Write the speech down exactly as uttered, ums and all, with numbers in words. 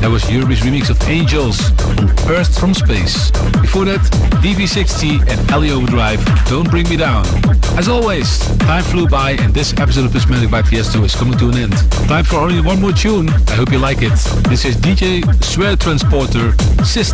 That was Yuri's remix of Angels on Earth from Space. Before that, D B sixty and Ellie Overdrive, Don't Bring Me Down. As always, time flew by and this episode of Prismatic by Tiesto is coming to an end. Time for only one more tune. I hope you like it. This is D J Swear Transporter, System.